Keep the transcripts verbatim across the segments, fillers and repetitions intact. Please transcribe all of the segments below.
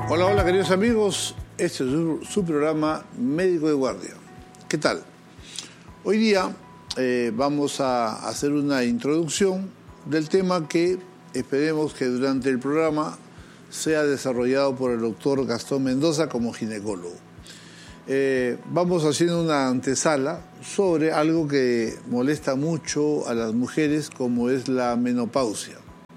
Hola, hola queridos amigos, este es su, su programa Médico de Guardia. ¿Qué tal? Hoy día eh, vamos a hacer una introducción del tema que esperemos que durante el programa sea desarrollado por el doctor Gastón Mendoza como ginecólogo. Eh, vamos haciendo una antesala sobre algo que molesta mucho a las mujeres, como es la menopausia.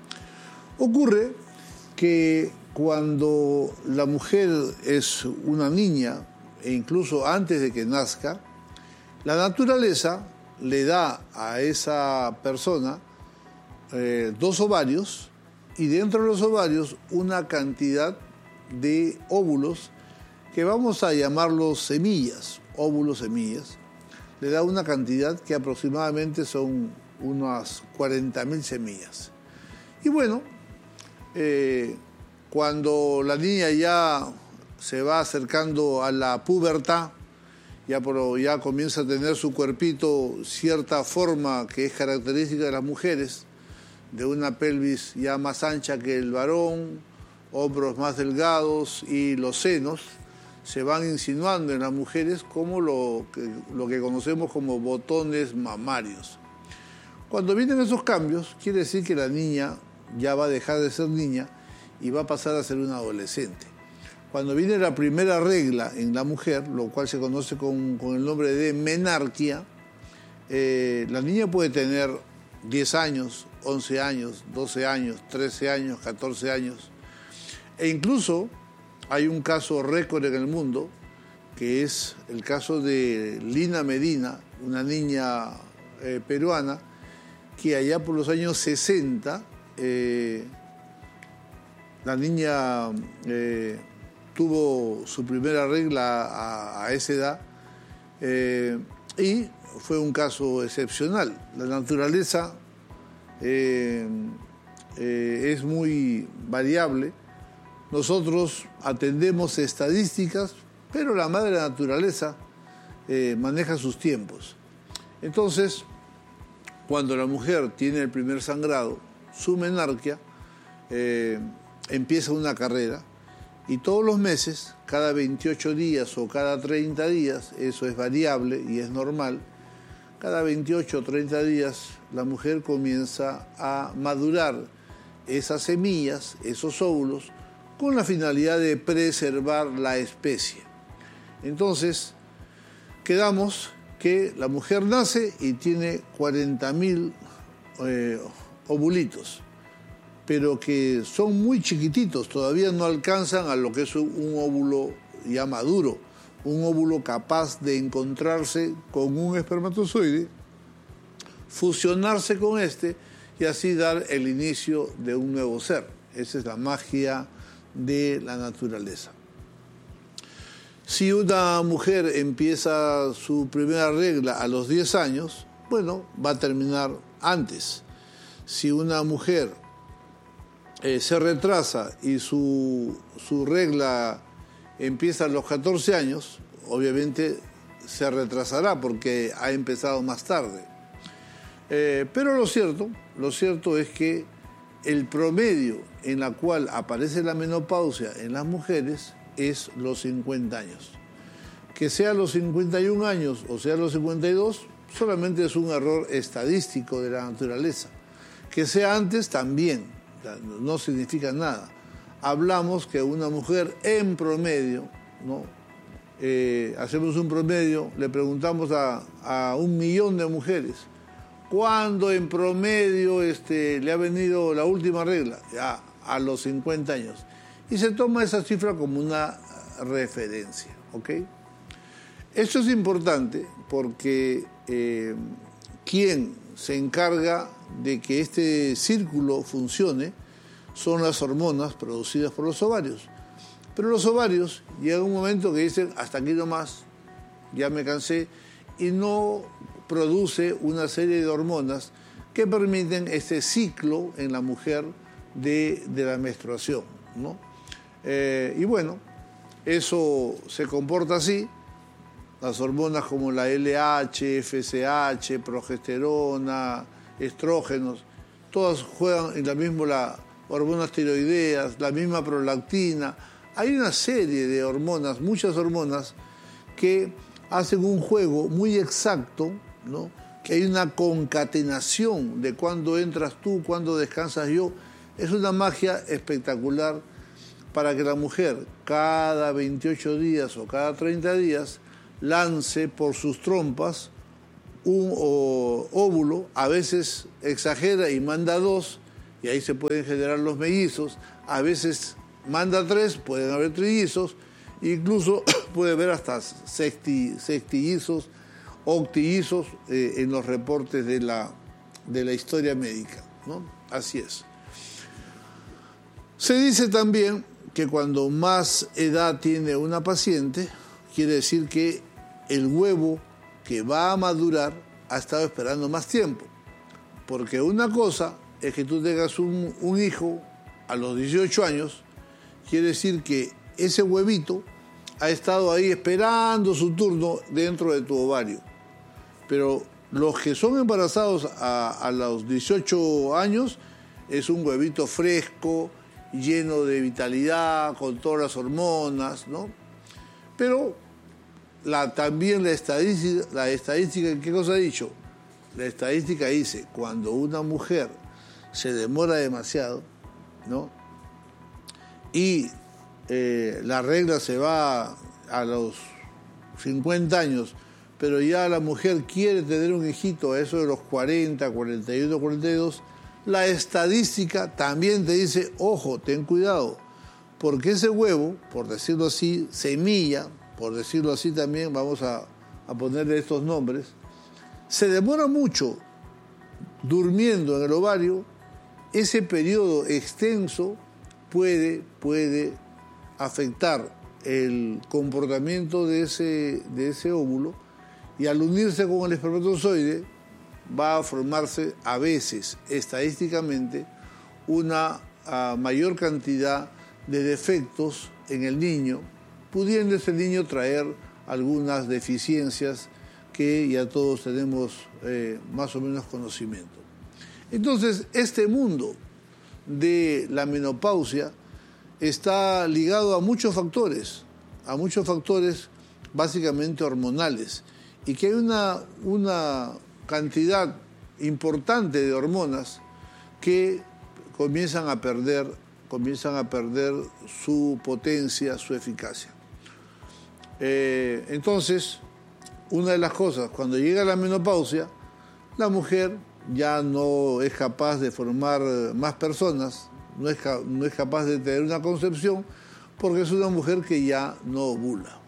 Ocurre que cuando la mujer es una niña, e incluso antes de que nazca, la naturaleza le da a esa persona eh, dos ovarios y dentro de los ovarios una cantidad de óvulos que vamos a llamarlos semillas, óvulos semillas. Le da una cantidad que aproximadamente son unas cuarenta mil semillas. Y bueno, eh, cuando la niña ya se va acercando a la pubertad, ya, por, ya comienza a tener su cuerpito cierta forma que es característica de las mujeres, de una pelvis ya más ancha que el varón, hombros más delgados y los senos se van insinuando en las mujeres como lo que, lo que conocemos como botones mamarios. Cuando vienen esos cambios, quiere decir que la niña ya va a dejar de ser niña y va a pasar a ser una adolescente. Cuando viene la primera regla en la mujer, lo cual se conoce con, con el nombre de menarquia, eh, la niña puede tener diez años, once años, doce años, trece años, catorce años. E incluso hay un caso récord en el mundo, que es el caso de Lina Medina, una niña eh, peruana, que allá por los años sesenta, eh, la niña eh, tuvo su primera regla a, a esa edad eh, y fue un caso excepcional. La naturaleza eh, eh, es muy variable. Nosotros atendemos estadísticas, pero la madre naturaleza eh, maneja sus tiempos. Entonces, cuando la mujer tiene el primer sangrado, su menarquia, eh, empieza una carrera y todos los meses, cada veintiocho días o cada treinta días, eso es variable y es normal, cada veintiocho o treinta días la mujer comienza a madurar esas semillas, esos óvulos, con la finalidad de preservar la especie. Entonces, quedamos que la mujer nace y tiene cuarenta mil eh, ovulitos, pero que son muy chiquititos, todavía no alcanzan a lo que es un óvulo ya maduro, un óvulo capaz de encontrarse con un espermatozoide, fusionarse con este y así dar el inicio de un nuevo ser. Esa es la magia de la naturaleza. Si una mujer empieza su primera regla a los diez años, bueno, va a terminar antes. Si una mujer eh, se retrasa y su, su regla empieza a los catorce años, obviamente se retrasará porque ha empezado más tarde. Eh, pero lo cierto, lo cierto es que el promedio en la cual aparece la menopausia en las mujeres es los cincuenta años. Que sea los cincuenta y un años o sea los cincuenta y dos, solamente es un error estadístico de la naturaleza. Que sea antes también, no significa nada. Hablamos que una mujer en promedio, ¿no? Eh, hacemos un promedio, le preguntamos a, a un millón de mujeres, ¿cuándo en promedio este, le ha venido la última regla? Ya, a los cincuenta años. Y se toma esa cifra como una referencia, ¿ok? Esto es importante porque eh, quien se encarga de que este círculo funcione son las hormonas producidas por los ovarios. Pero los ovarios llega un momento que dicen, hasta aquí nomás, ya me cansé, y no produce una serie de hormonas que permiten este ciclo en la mujer de, de la menstruación, ¿no? Eh, y bueno, eso se comporta así. Las hormonas como la L H, F S H, progesterona, estrógenos, todas juegan en la misma, la hormonas tiroideas, la misma prolactina, hay una serie de hormonas, muchas hormonas, que hacen un juego muy exacto, ¿no? Que hay una concatenación de cuándo entras tú, cuándo descansas yo. Es una magia espectacular para que la mujer cada veintiocho días o cada treinta días lance por sus trompas un óvulo, a veces exagera y manda dos, y ahí se pueden generar los mellizos, a veces manda tres, pueden haber trillizos, incluso puede haber hasta sexti, sextillizos, octillizos eh, en los reportes de la, de la historia médica, ¿no? Así es. Se dice también que cuando más edad tiene una paciente, quiere decir que el huevo que va a madurar ha estado esperando más tiempo. Porque una cosa es que tú tengas un, un hijo a los dieciocho años, quiere decir que ese huevito ha estado ahí esperando su turno dentro de tu ovario. Pero los que son embarazados a, a los dieciocho años es un huevito fresco, lleno de vitalidad, con todas las hormonas, ¿no? Pero la, también la estadística, la estadística, ¿qué cosa ha dicho? La estadística dice, cuando una mujer se demora demasiado, ¿no? Y eh, la regla se va a los cincuenta años, pero ya la mujer quiere tener un hijito a eso de los cuarenta, cuarenta y uno, cuarenta y dos, la estadística también te dice, ojo, ten cuidado, porque ese huevo, por decirlo así, semilla, por decirlo así también, vamos a, a ponerle estos nombres, se demora mucho durmiendo en el ovario. Ese periodo extenso puede, puede afectar el comportamiento de ese, de ese óvulo, y al unirse con el espermatozoide va a formarse a veces, estadísticamente, una uh, mayor cantidad de defectos en el niño, pudiendo ese niño traer algunas deficiencias que ya todos tenemos eh, más o menos conocimiento. Entonces, este mundo de la menopausia está ligado a muchos factores, a muchos factores básicamente hormonales, y que hay una, una cantidad importante de hormonas que comienzan a perder, comienzan a perder su potencia, su eficacia. Eh, entonces, una de las cosas, cuando llega la menopausia, la mujer ya no es capaz de formar más personas, no es, no es capaz de tener una concepción, porque es una mujer que ya no ovula.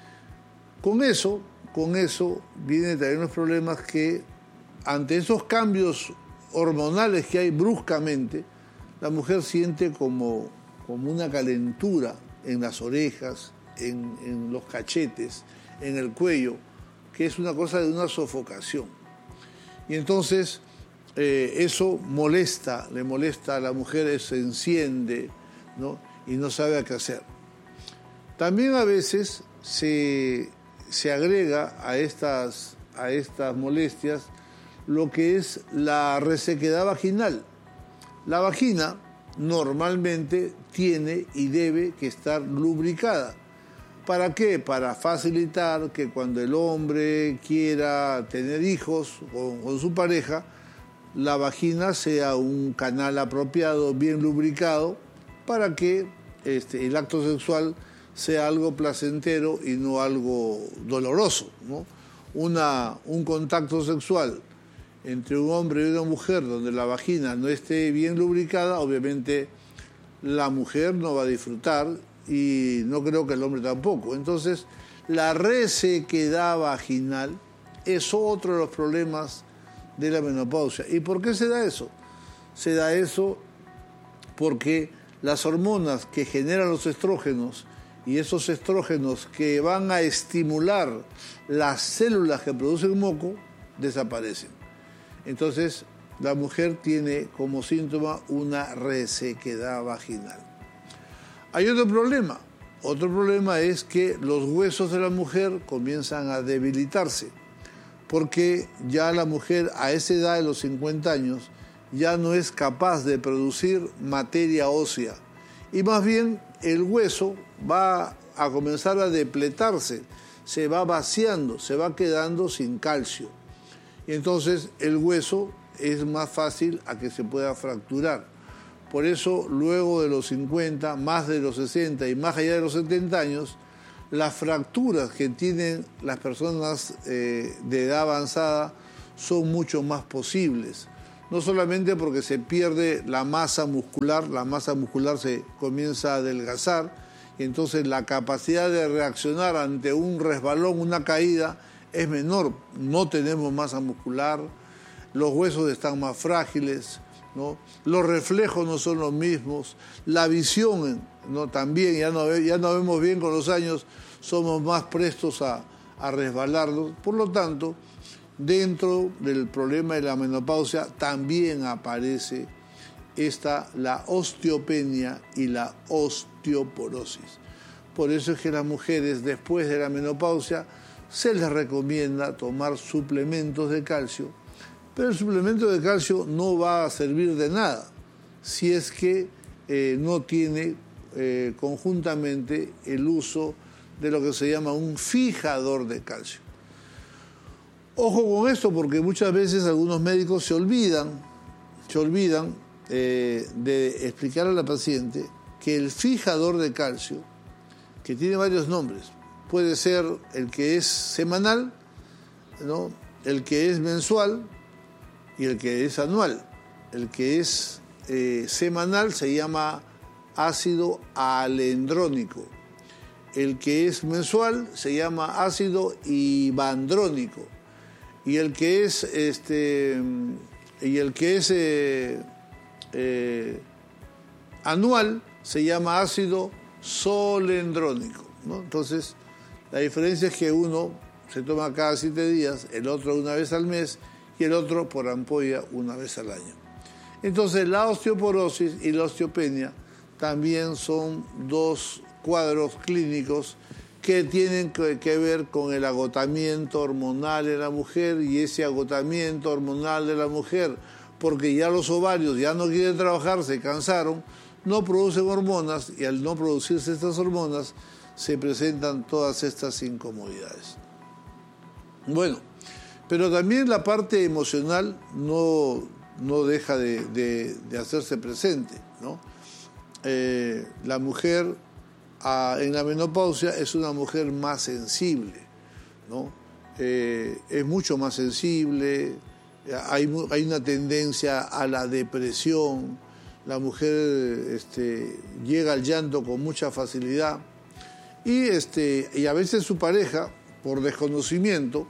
Con eso, con eso vienen también los problemas que, ante esos cambios hormonales que hay bruscamente, la mujer siente como, como una calentura en las orejas, en, en los cachetes, en el cuello, que es una cosa de una sofocación. Y entonces eh, eso molesta, le molesta a la mujer, se enciende, ¿no? Y no sabe qué hacer. También a veces se, se agrega a estas, a estas molestias lo que es la resequedad vaginal. La vagina normalmente tiene y debe que estar lubricada. ¿Para qué? Para facilitar que cuando el hombre quiera tener hijos con, con su pareja, la vagina sea un canal apropiado, bien lubricado, para que este, el acto sexual sea algo placentero y no algo doloroso, ¿no? Una, un contacto sexual entre un hombre y una mujer donde la vagina no esté bien lubricada, obviamente la mujer no va a disfrutar y no creo que el hombre tampoco. Entonces, la resequedad vaginal es otro de los problemas de la menopausia. ¿Y por qué se da eso? Se da eso porque las hormonas que generan los estrógenos y esos estrógenos que van a estimular las células que producen moco desaparecen. Entonces, la mujer tiene como síntoma una resequedad vaginal. Hay otro problema. Otro problema es que los huesos de la mujer comienzan a debilitarse, porque ya la mujer a esa edad de los cincuenta años ya no es capaz de producir materia ósea y más bien el hueso va a comenzar a depletarse, se va vaciando, se va quedando sin calcio. Y entonces el hueso es más fácil a que se pueda fracturar. Por eso, luego de los cincuenta, más de los sesenta y más allá de los setenta años, las fracturas que tienen las personas eh, de edad avanzada son mucho más posibles. No solamente porque se pierde la masa muscular, la masa muscular se comienza a adelgazar, y entonces la capacidad de reaccionar ante un resbalón, una caída, es menor. No tenemos masa muscular, los huesos están más frágiles, ¿no? Los reflejos no son los mismos, la visión, ¿no? También ya no, ya no vemos bien con los años, somos más prestos a, a resbalarnos. Por lo tanto, dentro del problema de la menopausia también aparece esta, la osteopenia y la osteoporosis. Por eso es que las mujeres después de la menopausia se les recomienda tomar suplementos de calcio, pero el suplemento de calcio no va a servir de nada si es que eh, no tiene eh, conjuntamente el uso de lo que se llama un fijador de calcio. Ojo con esto, porque muchas veces algunos médicos se olvidan, se olvidan eh, de explicar a la paciente que el fijador de calcio, que tiene varios nombres, puede ser el que es semanal, ¿no?, el que es mensual y el que es anual. El que es eh, semanal se llama ácido alendrónico. El que es mensual se llama ácido ibandrónico. Y el que es este y el que es eh, eh, anual se llama ácido solendrónico, ¿no? Entonces, la diferencia es que uno se toma cada siete días, el otro una vez al mes y el otro por ampolla una vez al año. Entonces, la osteoporosis y la osteopenia también son dos cuadros clínicos que tienen que ver con el agotamiento hormonal de la mujer, y ese agotamiento hormonal de la mujer, porque ya los ovarios ya no quieren trabajar, se cansaron, no producen hormonas, y al no producirse estas hormonas se presentan todas estas incomodidades. Bueno, pero también la parte emocional no, no deja de, de, de hacerse presente, ¿no? Eh, la mujer a, en la menopausia es una mujer más sensible, ¿no? Eh, es mucho más sensible, hay, hay una tendencia a la depresión, la mujer este, llega al llanto con mucha facilidad, y, este, y a veces su pareja, por desconocimiento,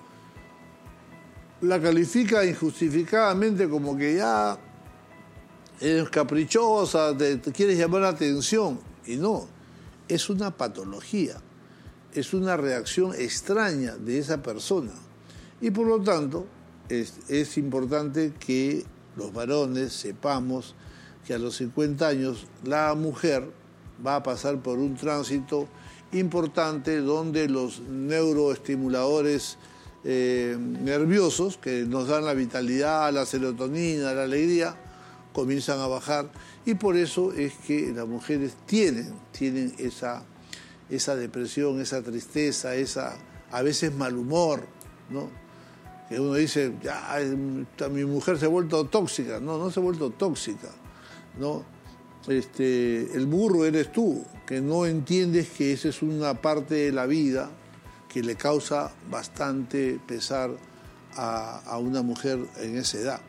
la califica injustificadamente como que ya eres caprichosa, te, te quieres llamar la atención, y no, es una patología, es una reacción extraña de esa persona, y por lo tanto es, es importante que los varones sepamos que a los cincuenta años la mujer va a pasar por un tránsito importante donde los neuroestimuladores eh, nerviosos que nos dan la vitalidad, la serotonina, la alegría, comienzan a bajar, y por eso es que las mujeres tienen, tienen esa, esa depresión, esa tristeza, esa a veces mal humor, ¿no? Que uno dice, ya, mi mujer se ha vuelto tóxica. No, no se ha vuelto tóxica, ¿no? Este, el burro eres tú, que no entiendes que esa es una parte de la vida que le causa bastante pesar a, a una mujer en esa edad.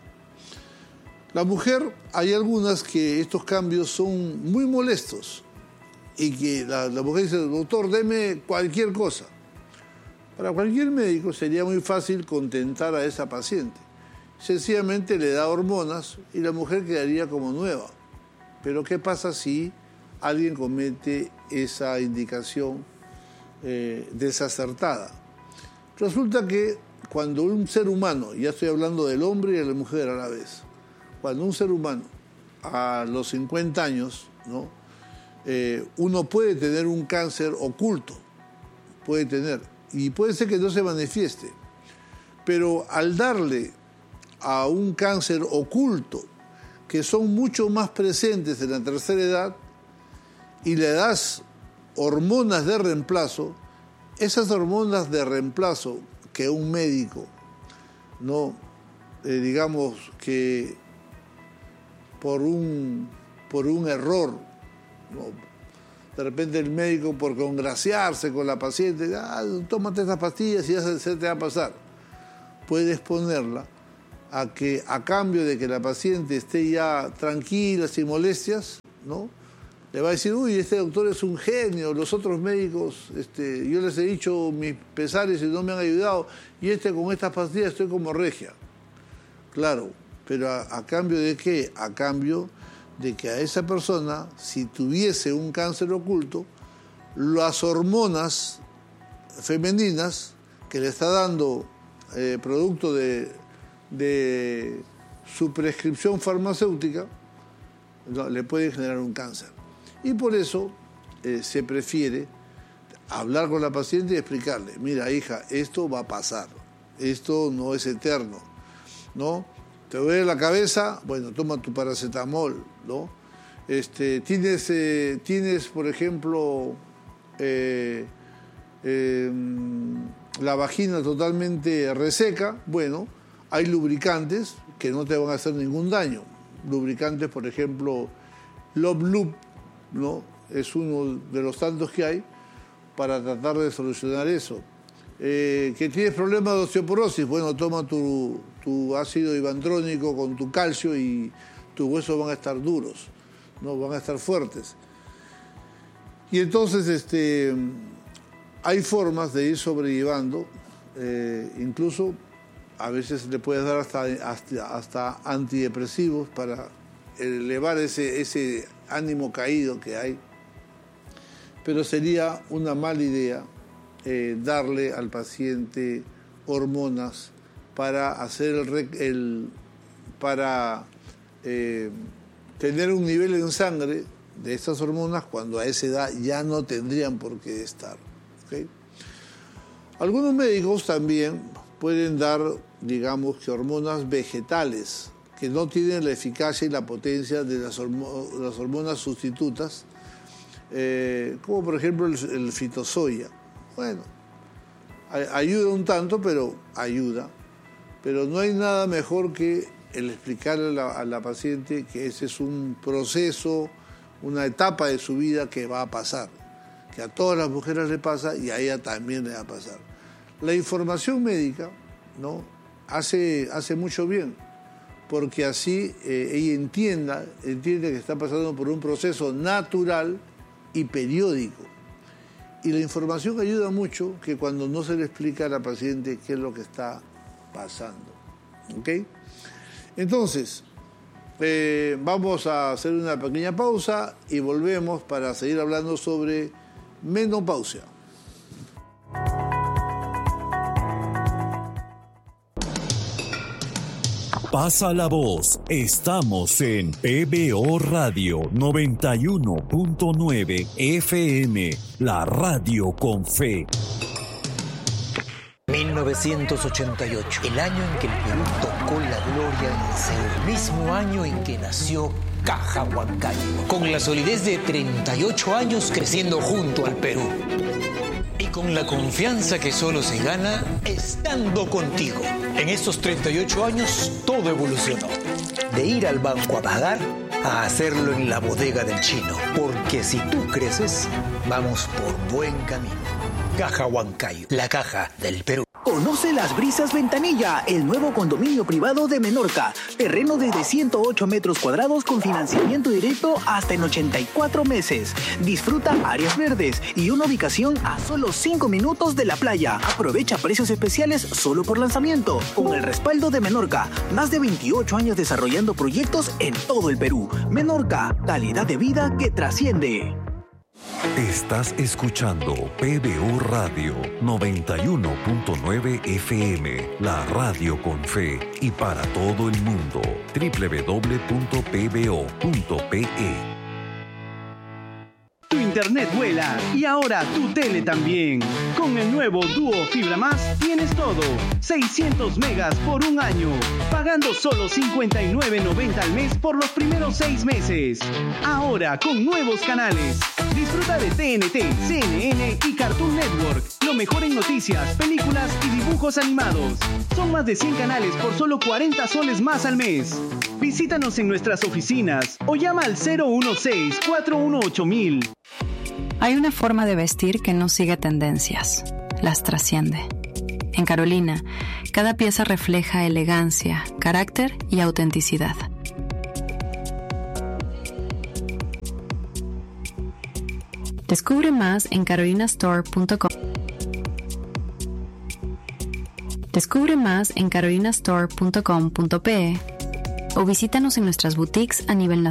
La mujer, hay algunas que estos cambios son muy molestos y que la, la mujer dice, doctor, deme cualquier cosa. Para cualquier médico sería muy fácil contentar a esa paciente. Sencillamente le da hormonas y la mujer quedaría como nueva. Pero ¿qué pasa si alguien comete esa indicación eh, desacertada? Resulta que cuando un ser humano, ya estoy hablando del hombre y de la mujer a la vez, cuando un ser humano a los cincuenta años, ¿no? eh, uno puede tener un cáncer oculto, puede tener, y puede ser que no se manifieste, pero al darle a un cáncer oculto, que son mucho más presentes en la tercera edad, y le das hormonas de reemplazo, esas hormonas de reemplazo que un médico, no, eh, digamos que por un, por un error, ¿no? De repente el médico, por congraciarse con la paciente, ah, tómate estas pastillas y ya se, se te va a pasar. Puedes ponerla a que, a cambio de que la paciente esté ya tranquila, sin molestias, ¿no? Le va a decir, uy, este doctor es un genio, los otros médicos, este, yo les he dicho mis pesares y no me han ayudado, y este con estas pastillas estoy como regia. Claro, pero a, a cambio de qué? A cambio de que a esa persona, si tuviese un cáncer oculto, las hormonas femeninas que le está dando eh, producto de, de su prescripción farmacéutica, no, le puede generar un cáncer. Y por eso eh, se prefiere hablar con la paciente y explicarle, mira hija, esto va a pasar, esto no es eterno, ¿no? ¿Te duele la cabeza? Bueno, toma tu paracetamol, ¿no? Este, tienes, eh, tienes, por ejemplo, eh, eh, la vagina totalmente reseca. Bueno, hay lubricantes que no te van a hacer ningún daño. Lubricantes, por ejemplo, Love Loop, ¿no? Es uno de los tantos que hay para tratar de solucionar eso. Eh, que tienes problemas de osteoporosis, bueno, toma tu, tu ácido ibandrónico con tu calcio y tus huesos van a estar duros, no van a estar fuertes. Y entonces este, hay formas de ir sobrellevando, eh, incluso a veces le puedes dar hasta, hasta, hasta antidepresivos para elevar ese, ese ánimo caído que hay, pero sería una mala idea Eh, darle al paciente hormonas para hacer el, el para eh, tener un nivel en sangre de estas hormonas cuando a esa edad ya no tendrían por qué estar, ¿okay? Algunos médicos también pueden dar, digamos, que hormonas vegetales que no tienen la eficacia y la potencia de las, hormo- las hormonas sustitutas, eh, como por ejemplo el, el fitosoya. Bueno, ayuda un tanto, pero ayuda. Pero no hay nada mejor que el explicarle a la, a la paciente que ese es un proceso, una etapa de su vida que va a pasar, que a todas las mujeres le pasa y a ella también le va a pasar. La información médica, ¿no? hace, hace mucho bien, porque así eh, ella entienda, entiende que está pasando por un proceso natural y periódico. Y la información ayuda mucho que cuando no se le explica a la paciente qué es lo que está pasando. ¿Ok? Entonces, eh, vamos a hacer una pequeña pausa y volvemos para seguir hablando sobre menopausia. Pasa la voz, estamos en P B O Radio noventa y uno punto nueve F M, la radio con fe. mil novecientos ochenta y ocho, el año en que el Perú tocó la gloria en el Seúl, el mismo año en que nació Caja Huancayo, con la solidez de treinta y ocho años creciendo junto al Perú. Y con la confianza que solo se gana estando contigo. En estos treinta y ocho años todo evolucionó. De ir al banco a pagar a hacerlo en la bodega del chino. Porque si tú creces, vamos por buen camino. Caja Huancayo, la caja del Perú. Conoce Las Brisas Ventanilla, el nuevo condominio privado de Menorca. Terreno desde ciento ocho metros cuadrados con financiamiento directo hasta en ochenta y cuatro meses. Disfruta áreas verdes y una ubicación a solo cinco minutos de la playa. Aprovecha precios especiales solo por lanzamiento. Con el respaldo de Menorca, más de veintiocho años desarrollando proyectos en todo el Perú. Menorca, calidad de vida que trasciende. Estás escuchando P B O Radio noventa y uno punto nueve F M, la radio con fe y para todo el mundo. doble u doble u doble u punto p b o punto p e. Tu internet vuela y ahora tu tele también. Con el nuevo Duo Fibra Más tienes todo. seiscientos megas por un año. Pagando solo cincuenta y nueve noventa al mes por los primeros seis meses. Ahora con nuevos canales. disfruta de T N T, C N N y Cartoon Network. Lo mejor en noticias, películas y dibujos animados. Son más de cien canales por solo cuarenta soles más al mes. Visítanos en nuestras oficinas o llama al cero uno seis, cuatro uno ocho mil. Hay una forma de vestir que no sigue tendencias, las trasciende. En Carolina, cada pieza refleja elegancia, carácter y autenticidad. Descubre más en carolina store punto com. Descubre más en carolina store punto com punto pe o visítanos en nuestras boutiques a nivel nacional.